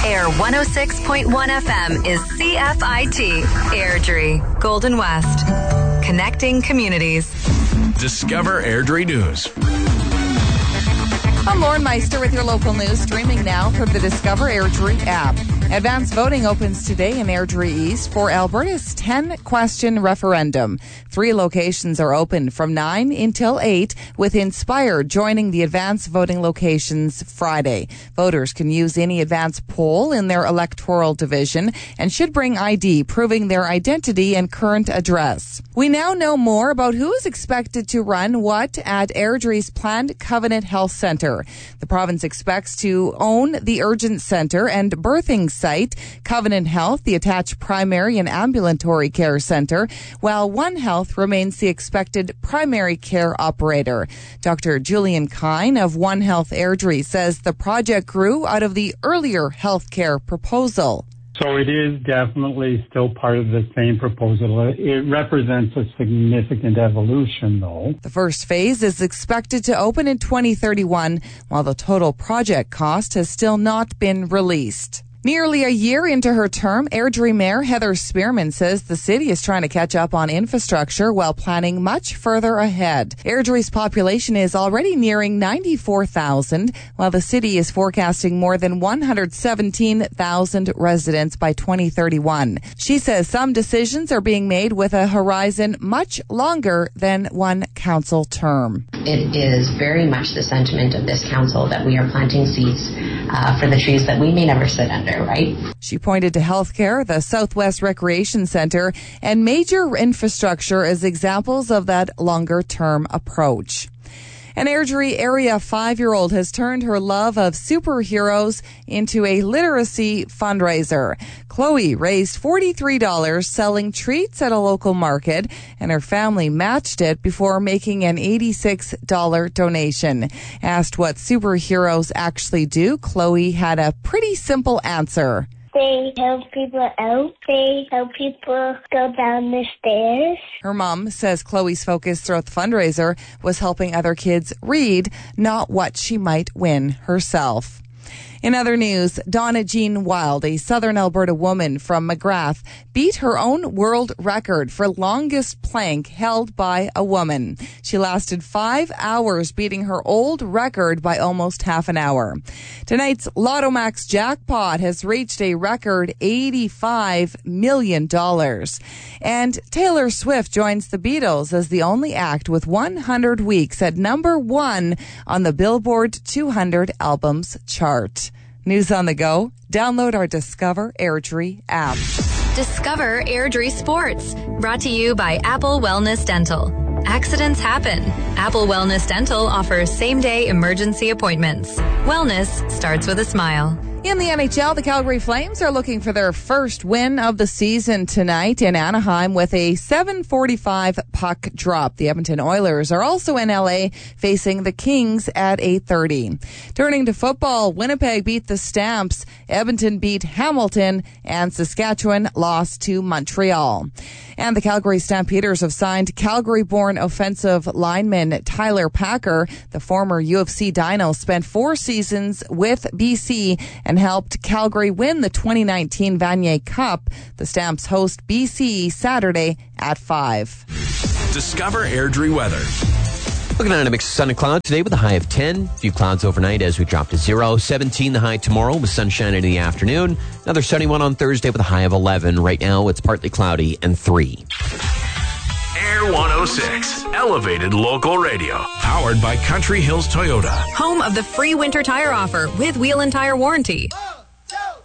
Air 106.1 FM is CFIT, Airdrie, Golden West. Connecting communities. Discover Airdrie News. I'm Lauren Meister with your local news, streaming now from the Discover Airdrie app. Advanced voting opens today in Airdrie East for Alberta's 10-question referendum. 3 locations are open from 9 until 8, with Inspire joining the advanced voting locations Friday. Voters can use any advanced poll in their electoral division and should bring ID proving their identity and current address. We now know more about who is expected to run what at Airdrie's planned Covenant Health Centre. The province expects to own the Urgent Centre and Birthing Site, Covenant Health, the attached primary and ambulatory care centre, while One Health remains the expected primary care operator. Dr. Julian Kine of One Health Airdrie says the project grew out of the earlier healthcare proposal. So it is definitely still part of the same proposal. It represents a significant evolution, though. The first phase is expected to open in 2031, while the total project cost has still not been released. Nearly a year into her term, Airdrie Mayor Heather Spearman says the city is trying to catch up on infrastructure while planning much further ahead. Airdrie's population is already nearing 94,000, while the city is forecasting more than 117,000 residents by 2031. She says some decisions are being made with a horizon much longer than one council term. It is very much the sentiment of this council that we are planting seeds for the trees that we may never sit under, right? She pointed to healthcare, the Southwest Recreation Centre, and major infrastructure as examples of that longer-term approach. An Airdrie area 5-year-old has turned her love of superheroes into a literacy fundraiser. Chloe raised $43 selling treats at a local market, and her family matched it before making an $86 donation. Asked what superheroes actually do, Chloe had a pretty simple answer. They help people out. They help people go down the stairs. Her mom says Chloe's focus throughout the fundraiser was helping other kids read, not what she might win herself. In other news, Donna Jean Wild, a Southern Alberta woman from McGrath, beat her own world record for longest plank held by a woman. She lasted 5 hours, beating her old record by almost half an hour. Tonight's Lotto Max jackpot has reached a record $85 million. And Taylor Swift joins the Beatles as the only act with 100 weeks at number 1 on the Billboard 200 albums chart. News on the go. Download our Discover Airdrie app. Discover Airdrie Sports. Brought to you by Apple Wellness Dental. Accidents happen. Apple Wellness Dental offers same-day emergency appointments. Wellness starts with a smile. In the NHL, the Calgary Flames are looking for their first win of the season tonight in Anaheim with a 7:45 puck drop. The Edmonton Oilers are also in LA facing the Kings at 8:30. Turning to football, Winnipeg beat the Stamps, Edmonton beat Hamilton, and Saskatchewan lost to Montreal. And the Calgary Stampeders have signed Calgary-born offensive lineman Tyler Packer. The former UFC Dino spent 4 seasons with BC and helped Calgary win the 2019 Vanier Cup. The Stamps host BC Saturday at 5. Discover Airdrie weather. Looking at a mix of sun and clouds today with a high of 10. A few clouds overnight as we drop to 0. 17 the high tomorrow with sunshine in the afternoon. Another sunny one on Thursday with a high of 11. Right now it's partly cloudy and 3. Air 106, elevated local radio. Powered by Country Hills Toyota. Home of the free winter tire offer with wheel and tire warranty.